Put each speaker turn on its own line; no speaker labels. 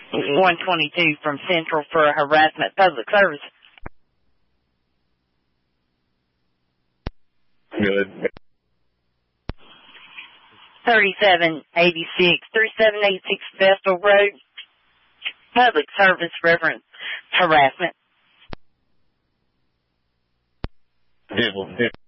122 from Central for harassment public service.
Good.
3786, 3786 Vestal Road, public service reference harassment.
Dibble.